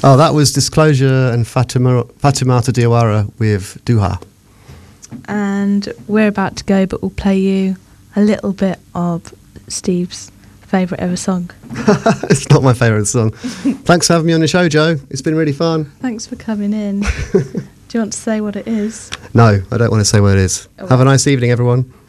Oh, that was Disclosure and Fatimata Diawara with Duha. And we're about to go, but we'll play you a little bit of Steve's favourite ever song. It's not my favourite song. Thanks for having me on the show, Joe. It's been really fun. Thanks for coming in. Do you want to say what it is? No, I don't want to say what it is. Oh. Have a nice evening, everyone.